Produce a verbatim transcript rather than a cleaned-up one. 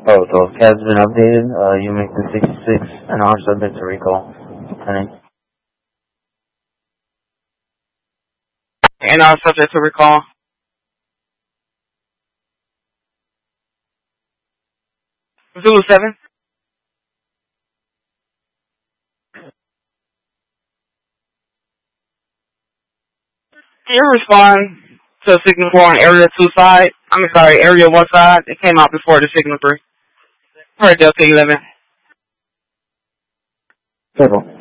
Oh, the cab's been updated. Uh, you make the sixty-six and are subject to recall. Lieutenant. And are subject to recall. Zulu seven. Can you respond to signal four on area two side? I'm sorry, area one side. It came out before the signal three. Per Delta eleven. Circle.